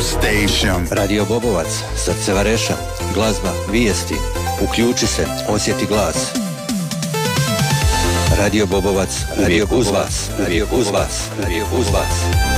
station. Radio Bobovac, srce Vareša, glazba, vijesti, uključi se, osjeti glas. Radio Bobovac, uvijek uz vas, uvijek uz vas, uvijek uz vas.